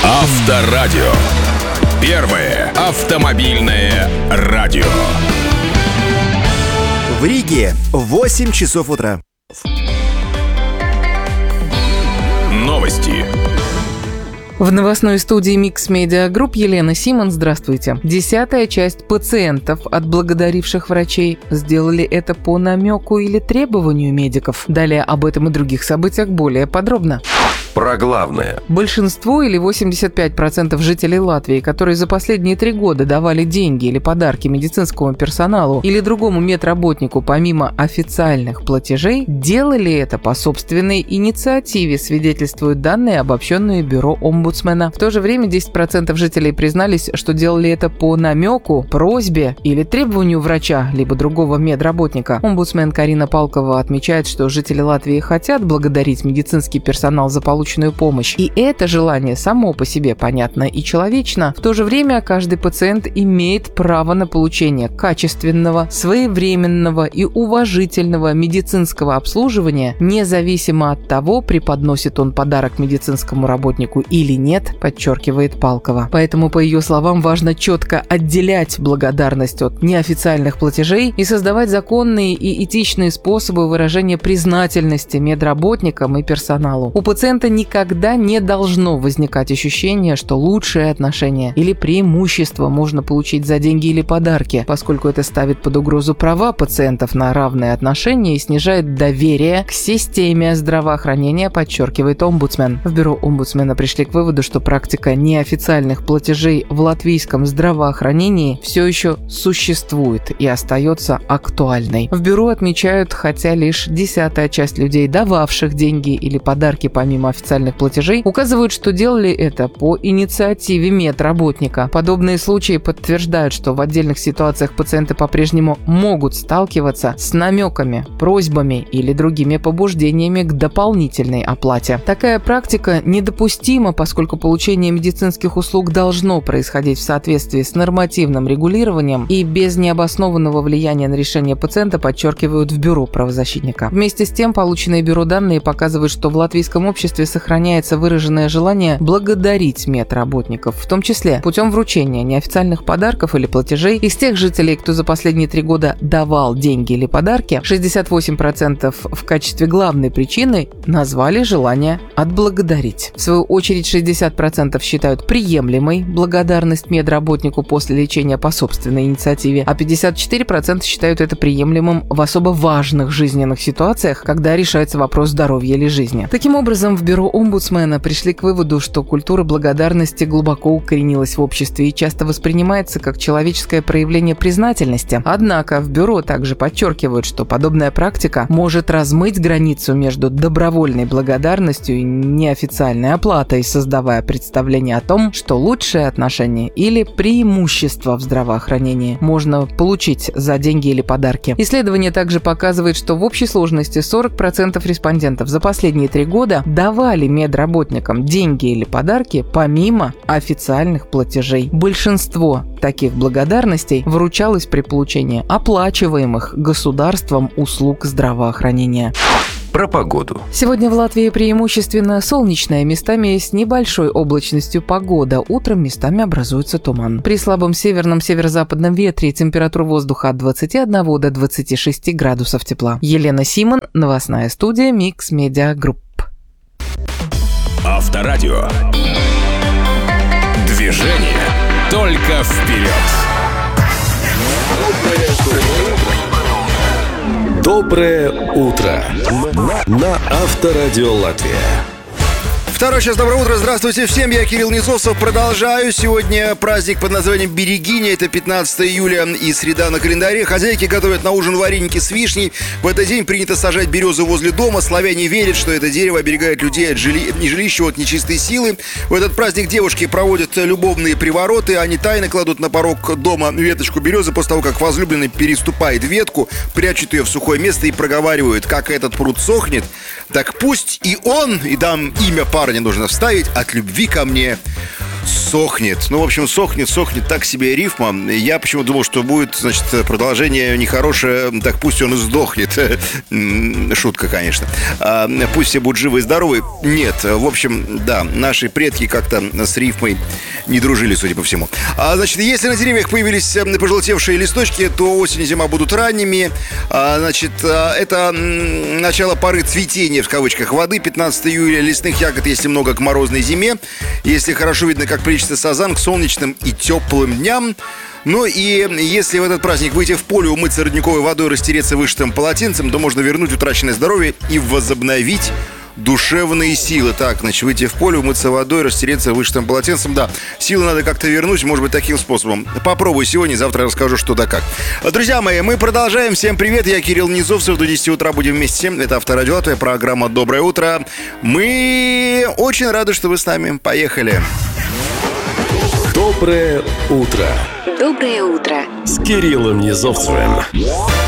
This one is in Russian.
Авторадио. Первое автомобильное радио. В Риге 8 часов утра. Новости. В новостной студии Mix Media Group Елена Симон. Здравствуйте. 10-я часть пациентов, отблагодаривших врачей, сделали это по намеку или требованию медиков. Далее об этом и других событиях более подробно. Про главное. Большинство или 85% жителей Латвии, которые за последние 3 года давали деньги или подарки медицинскому персоналу или другому медработнику помимо официальных платежей, делали это по собственной инициативе, свидетельствуют данные, обобщенные Бюро омбудсмена. В то же время 10% жителей признались, что делали это по намеку, просьбе или требованию врача либо другого медработника. Омбудсмен Карина Палкова отмечает, что жители Латвии хотят благодарить медицинский персонал за полученную помощь. И это желание само по себе понятно и человечно. В то же время каждый пациент имеет право на получение качественного, своевременного и уважительного медицинского обслуживания, независимо от того, преподносит он подарок медицинскому работнику или нет, подчеркивает Палкова. Поэтому, по ее словам, важно четко отделять благодарность от неофициальных платежей и создавать законные и этичные способы выражения признательности медработникам и персоналу. У пациента никогда не должно возникать ощущение, что лучшее отношение или преимущество можно получить за деньги или подарки, поскольку это ставит под угрозу права пациентов на равные отношения и снижает доверие к системе здравоохранения, подчеркивает омбудсмен. В бюро омбудсмена пришли к выводу, что практика неофициальных платежей в латвийском здравоохранении все еще существует и остается актуальной. В бюро отмечают, хотя лишь 10-я часть людей, дававших деньги или подарки помимо официальных платежей, указывают, что делали это по инициативе медработника. Подобные случаи подтверждают, что в отдельных ситуациях пациенты по-прежнему могут сталкиваться с намеками, просьбами или другими побуждениями к дополнительной оплате. Такая практика недопустима, поскольку получение медицинских услуг должно происходить в соответствии с нормативным регулированием и без необоснованного влияния на решение пациента, подчеркивают в бюро правозащитника. Вместе с тем, полученные бюро данные показывают, что в латвийском обществе сохраняется выраженное желание благодарить медработников, в том числе путем вручения неофициальных подарков или платежей. Из тех жителей, кто за последние 3 года давал деньги или подарки, 68% в качестве главной причины назвали желание отблагодарить. В свою очередь, 60% считают приемлемой благодарность медработнику после лечения по собственной инициативе, а 54% считают это приемлемым в особо важных жизненных ситуациях, когда решается вопрос здоровья или жизни. Таким образом, в бюро омбудсмена пришли к выводу, что культура благодарности глубоко укоренилась в обществе и часто воспринимается как человеческое проявление признательности. Однако в бюро также подчеркивают, что подобная практика может размыть границу между добровольной благодарностью и неофициальной оплатой, создавая представление о том, что лучшее отношение или преимущество в здравоохранении можно получить за деньги или подарки. Исследование также показывает, что в общей сложности 40% респондентов за последние 3 года давали медработникам деньги или подарки помимо официальных платежей. Большинство таких благодарностей вручалось при получении оплачиваемых государством услуг здравоохранения. Про погоду. Сегодня в Латвии преимущественно солнечная, местами с небольшой облачностью погода. Утром местами образуется туман. При слабом северном северо-западном ветре температура воздуха от 21 до 26 градусов тепла. Елена Симон, новостная студия Mix Media Group. Авторадио. Движение только вперед. Доброе утро на Авторадио Латвия. Второй час, доброе утро, здравствуйте всем, я Кирилл Несосов, продолжаю. Сегодня праздник под названием Берегиня, это 15 июля и среда на календаре. Хозяйки готовят на ужин вареники с вишней. В этот день принято сажать березу возле дома. Славяне верят, что это дерево оберегает людей от жилища, от нечистой силы. В этот праздник девушки проводят любовные привороты. Они тайно кладут на порог дома веточку березы. После того, как возлюбленный переступает ветку, прячут ее в сухое место и проговаривают: как этот пруд сохнет, так пусть и он, и дам имя парня нужно вставить, от любви ко мне сохнет. Ну, в общем, сохнет так себе рифма. Я почему думал, что будет, значит, продолжение нехорошее, так пусть он и сдохнет. Шутка, конечно. Пусть все будут живы и здоровы. Нет, в общем, да, наши предки как-то с рифмой не дружили, судя по всему. Значит, если на деревьях появились пожелтевшие листочки, то осень и зима будут ранними. Значит, это начало поры цветения, в кавычках, воды, 15 июля. Лесных ягод, если много, к морозной зиме. Если хорошо видно, как прячется сазан, к солнечным и теплым дням. Ну и если в этот праздник выйти в поле, умыться родниковой водой, растереться вышитым полотенцем, то можно вернуть утраченное здоровье и возобновить душевные силы. Так, значит, выйти в поле, умыться водой, растереться вышитым полотенцем. Да, силы надо как-то вернуть, может быть, таким способом. Попробую сегодня, завтра расскажу, что да как. Друзья мои, мы продолжаем. Всем привет, я Кирилл Низовцев. До 10 утра будем вместе. Это Авторадио Латвия, программа «Доброе утро». Мы очень рады, что вы с нами. Поехали. Доброе утро. Доброе утро. С Кириллом Низовцевым.